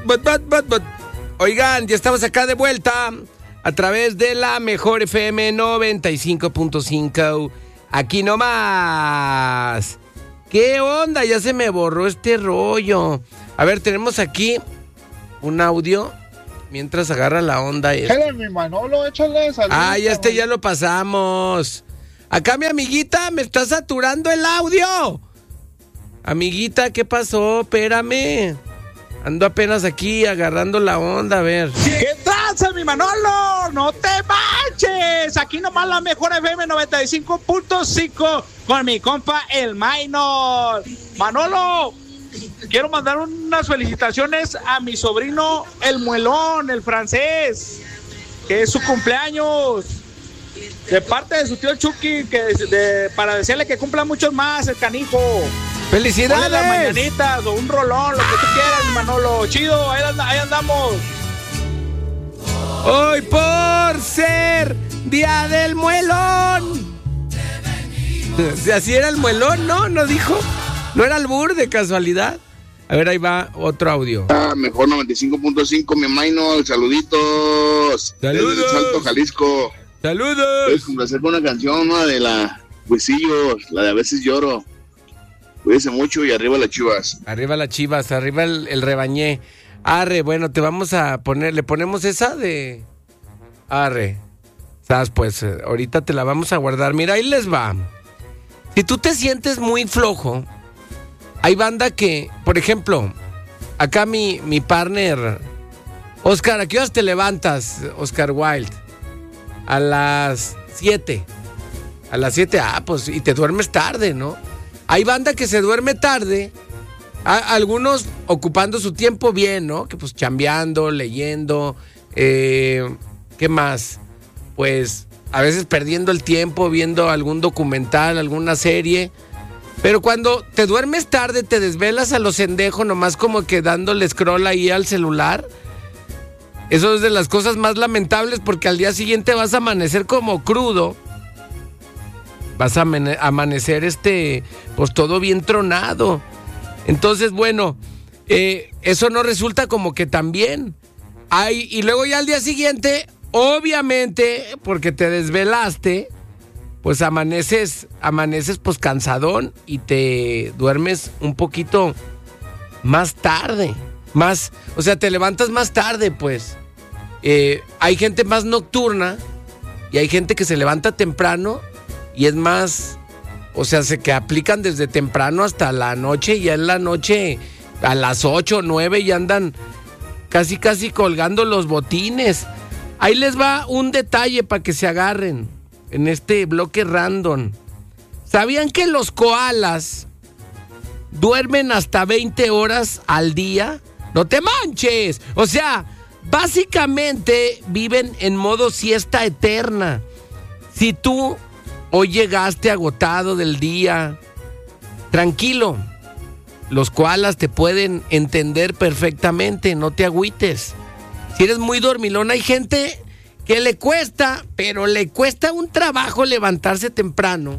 Oigan, ya estamos acá de vuelta a través de la mejor FM 95.5. Aquí nomás. ¿Qué onda? Ya se me borró este rollo. A ver, tenemos aquí un audio mientras agarra la onda. Échale, mi Manolo, échale. Ya lo pasamos. Acá mi amiguita me está saturando el audio. Amiguita, ¿qué pasó? Espérame. Ando apenas aquí agarrando la onda, a ver. ¿Qué tranza, mi Manolo? ¡No te manches! Aquí nomás la mejor FM 95.5 con mi compa el Minor. Manolo, quiero mandar unas felicitaciones a mi sobrino el Muelón, el francés, que es su cumpleaños. De parte de su tío el Chucky, para decirle que cumpla muchos más el canijo. ¡Felicidades! Ponle las mañanitas o un rolón, lo que tú quieras, Manolo. Chido, ahí andamos. Hoy por ser Día del Muelón. Si así era el muelón, ¿no? ¿No dijo? ¿No era albur de casualidad? A ver, ahí va otro audio. Mejor 95.5, mi Maino, saluditos. Saludos. Desde Salto, Jalisco. Saludos. Puedes complacer con una canción, ¿no? De la Huesillos, la de A Veces Lloro. Cuídense mucho y arriba las Chivas. Arriba las Chivas, arriba el rebañé. Arre, bueno, te vamos a poner, le ponemos esa de... Arre. ¿Sabes? Pues ahorita te la vamos a guardar. Mira, ahí les va. Si tú te sientes muy flojo, hay banda que, por ejemplo, acá mi partner, Oscar, ¿a qué horas te levantas, Oscar Wilde? A las 7. A las 7, pues, y te duermes tarde, ¿no? Hay banda que se duerme tarde, algunos ocupando su tiempo bien, ¿no? Que pues chambeando, leyendo, ¿qué más? Pues a veces perdiendo el tiempo, viendo algún documental, alguna serie. Pero cuando te duermes tarde, te desvelas a lo pendejo, nomás como que dándole scroll ahí al celular. Eso es de las cosas más lamentables porque al día siguiente vas a amanecer como crudo. Vas a amanecer pues todo bien tronado. Entonces, bueno, eso no resulta como que tan bien. Y luego ya al día siguiente, obviamente, porque te desvelaste, pues amaneces pues cansadón y te duermes un poquito más tarde. O sea, te levantas más tarde, pues. Hay gente más nocturna y hay gente que se levanta temprano. Y es más, o sea, que aplican desde temprano hasta la noche. Y ya en la noche, a las 8 o 9, ya andan casi colgando los botines. Ahí les va un detalle para que se agarren en este bloque random. ¿Sabían que los koalas duermen hasta 20 horas al día? ¡No te manches! O sea, básicamente viven en modo siesta eterna. Si tú... hoy llegaste agotado del día, tranquilo, los koalas te pueden entender perfectamente, no te agüites. Si eres muy dormilón, hay gente que le cuesta, pero le cuesta un trabajo levantarse temprano.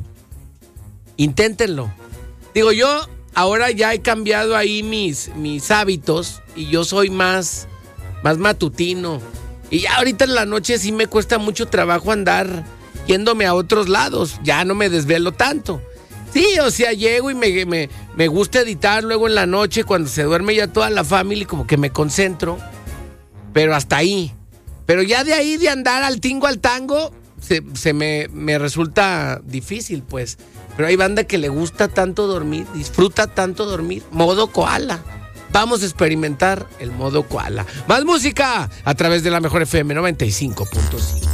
Inténtenlo. Digo, yo ahora ya he cambiado ahí mis hábitos y yo soy más matutino. Y ya ahorita en la noche sí me cuesta mucho trabajo andar yéndome a otros lados, ya no me desvelo tanto. Sí, o sea, llego y me gusta editar luego en la noche cuando se duerme ya toda la familia, como que me concentro, pero hasta ahí. Pero ya de ahí de andar al tingo al tango, se me resulta difícil, pues. Pero hay banda que le gusta tanto dormir, disfruta tanto dormir, modo koala. Vamos a experimentar el modo koala. Más música a través de la mejor FM 95.5.